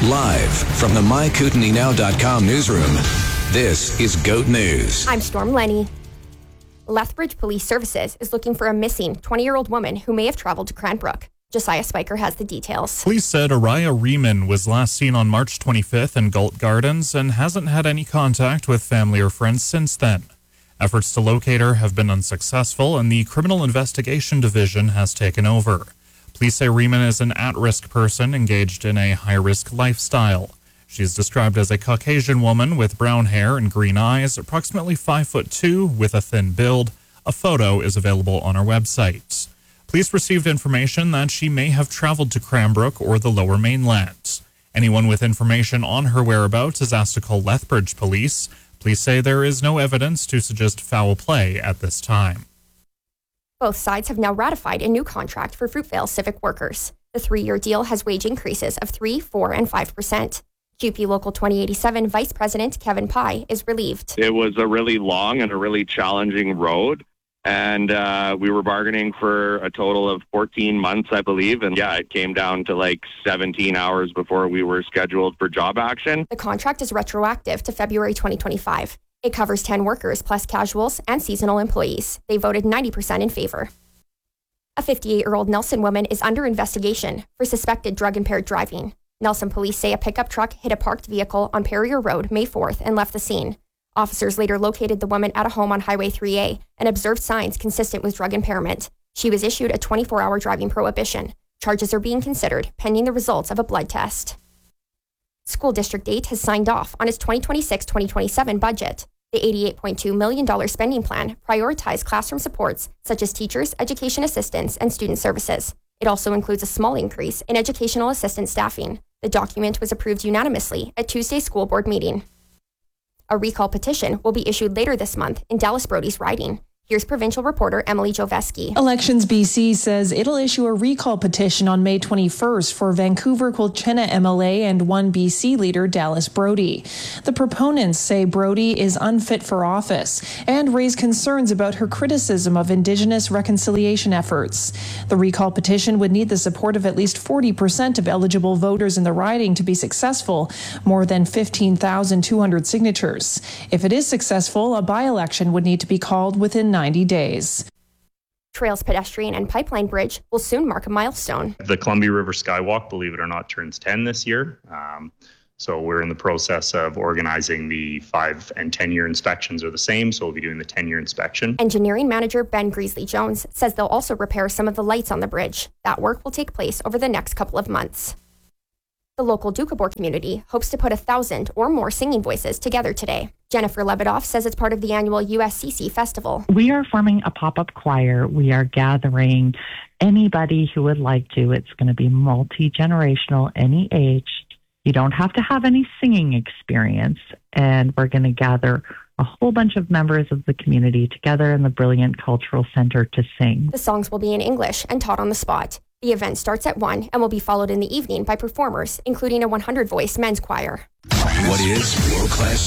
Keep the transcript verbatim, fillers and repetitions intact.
Live from the my kootenai now dot com newsroom, this is GOAT News. I'm Storm Lenny. Lethbridge Police Services is looking for a missing twenty-year-old woman who may have traveled to Cranbrook. Josiah Spiker has the details. Police said Araya Riemann was last seen on March twenty-fifth in Galt Gardens and hasn't had any contact with family or friends since then. Efforts to locate her have been unsuccessful, and the Criminal Investigation Division has taken over. Police say Riemann is an at-risk person engaged in a high-risk lifestyle. She is described as a Caucasian woman with brown hair and green eyes, approximately five foot two, with a thin build. A photo is available on our website. Police received information that she may have traveled to Cranbrook or the Lower Mainland. Anyone with information on her whereabouts is asked to call Lethbridge Police. Police say there is no evidence to suggest foul play at this time. Both sides have now ratified a new contract for Fruitvale civic workers. The three-year deal has wage increases of three, four, and five percent. Q P Local twenty eighty-seven Vice President Kevin Pye is relieved. It was a really long and a really challenging road, and uh, we were bargaining for a total of fourteen months, I believe, and yeah, it came down to like seventeen hours before we were scheduled for job action. The contract is retroactive to February twenty twenty-five. It covers ten workers plus casuals and seasonal employees. They voted ninety percent in favor. A fifty-eight-year-old Nelson woman is under investigation for suspected drug-impaired driving. Nelson police say a pickup truck hit a parked vehicle on Perrier Road May fourth and left the scene. Officers later located the woman at a home on Highway three A and observed signs consistent with drug impairment. She was issued a twenty-four hour driving prohibition. Charges are being considered pending the results of a blood test. School District eight has signed off on its twenty twenty-six twenty twenty-seven budget. The eighty-eight point two million dollars spending plan prioritized classroom supports such as teachers, education assistants, and student services. It also includes a small increase in educational assistant staffing. The document was approved unanimously at Tuesday's school board meeting. A recall petition will be issued later this month in Dallas Brody's riding. Here's provincial reporter Emily Joveski. Elections B C says it'll issue a recall petition on May twenty-first for Vancouver Quilchena M L A and one B C leader Dallas Brody. The proponents say Brody is unfit for office and raise concerns about her criticism of Indigenous reconciliation efforts. The recall petition would need the support of at least forty percent of eligible voters in the riding to be successful, more than fifteen thousand two hundred signatures. If it is successful, a by-election would need to be called within ninety days. Trails Pedestrian and Pipeline Bridge will soon mark a milestone. The Columbia River Skywalk, believe it or not, turns ten this year. Um, so we're in the process of organizing the five and ten year inspections are the same. So we'll be doing the ten year inspection. Engineering manager Ben Greasley Jones says they'll also repair some of the lights on the bridge. That work will take place over the next couple of months. The local Doukhobor community hopes to put a thousand or more singing voices together today. Jennifer Lebedoff says it's part of the annual U S C C Festival. We are forming a pop-up choir. We are gathering anybody who would like to. It's going to be multi-generational, any age. You don't have to have any singing experience. And we're going to gather a whole bunch of members of the community together in the Brilliant Cultural Center to sing. The songs will be in English and taught on the spot. The event starts at one and will be followed in the evening by performers, including a one hundred voice men's choir. What is world-class